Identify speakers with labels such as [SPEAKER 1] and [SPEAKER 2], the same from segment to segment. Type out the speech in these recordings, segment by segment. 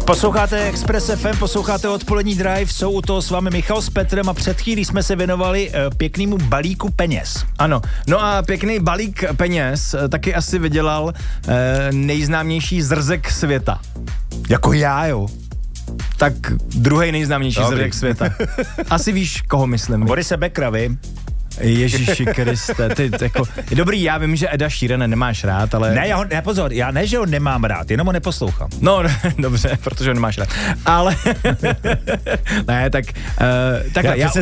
[SPEAKER 1] Posloucháte Express FM, posloucháte Odpolední drive, jsou u toho s vámi Michal s Petrem a před chvílí jsme se věnovali pěknému balíku peněz.
[SPEAKER 2] Ano, no a pěkný balík peněz taky asi vydělal nejznámější zrzek světa.
[SPEAKER 1] Jako já, jo.
[SPEAKER 2] Tak druhý nejznámější zrzek světa. Asi víš, koho myslím.
[SPEAKER 1] Borise Beckera, vy?
[SPEAKER 2] Ježíši Kriste, ty jako, dobrý, já vím, že Eda Sheerana nemáš rád, ale...
[SPEAKER 1] Ne, pozor, já ne, že ho nemám rád, jenom ho neposlouchám.
[SPEAKER 2] No, dobře, protože ho nemáš rád, ale... ne, tak... takhle, já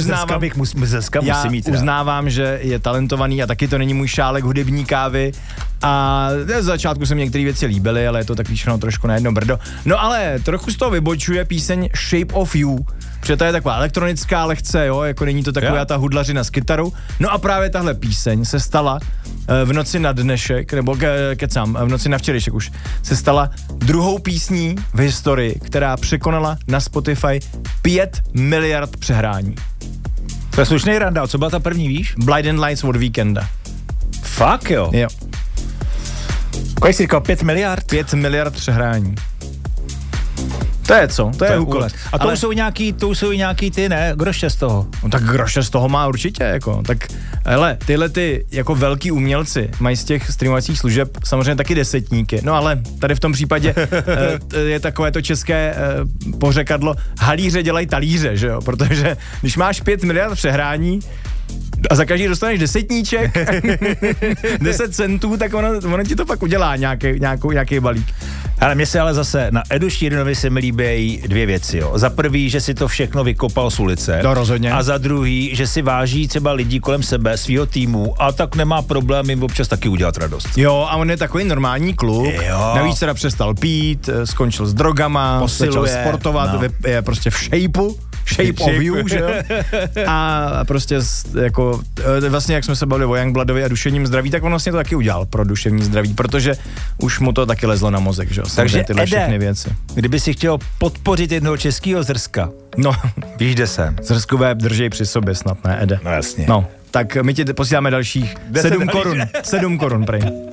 [SPEAKER 2] uznávám, že je talentovaný a taky to není můj šálek hudební kávy a z začátku se mi některé věci líbily, ale je to takový všechno trošku na jedno brdo. No ale trochu z toho vybočuje píseň Shape of You, protože to je taková elektronická lehce, jo, jako není to taková ta hudlařina s kytarou. No a právě tahle píseň se stala v noci na dnešek, nebo kecám, v noci na včerejšek už, se stala druhou písní v historii, která překonala na Spotify 5 miliard přehrání.
[SPEAKER 1] To je slušný randa, co byla ta první, víš?
[SPEAKER 2] Blinding Lights od Weekenda.
[SPEAKER 1] Fakt jo?
[SPEAKER 2] Jo.
[SPEAKER 1] Kolik jsi říkal, 5 miliard?
[SPEAKER 2] 5 miliard přehrání. To je co? To je úkol.
[SPEAKER 1] A to jsou nějaký ty, ne, groše z toho.
[SPEAKER 2] No tak groše z toho má určitě, jako. Tak, hele, tyhle ty jako velký umělci mají z těch streamovacích služeb samozřejmě taky desetníky. No ale tady v tom případě je takové to české pořekadlo, halíře dělají talíře, že jo? Protože když máš 5 miliard přehrání a za každý dostaneš desetníček, 10 centů, tak ono ti to pak udělá nějaký balík.
[SPEAKER 1] Ale mně se ale zase na Edu Sheeranovi se mi líbí dvě věci, jo. Za prvý, že si to všechno vykopal z ulice.
[SPEAKER 2] To rozhodně.
[SPEAKER 1] A za druhý, že si váží třeba lidí kolem sebe, svýho týmu a tak nemá problém jim občas taky udělat radost.
[SPEAKER 2] Jo, a on je takový normální kluk. Jo. Navíc teda přestal pít, skončil s drogama, začal sportovat, je prostě v shapeu. Shape of you, že jo? A prostě jako, vlastně jak jsme se bavili o Youngbloodovi a duševním zdraví, tak on vlastně to taky udělal pro duševní zdraví, protože už mu to taky lezlo na mozek, že jo?
[SPEAKER 1] Takže
[SPEAKER 2] tyhle všechny věci.
[SPEAKER 1] Kdyby si chtěl podpořit jednoho českého zrska,
[SPEAKER 2] no,
[SPEAKER 1] víš, kde jsem.
[SPEAKER 2] Zrskové držej při sobě snad, ne, Ede?
[SPEAKER 1] No jasně.
[SPEAKER 2] No, tak my ti posíláme dalších 7 korun, 7 korun, prej.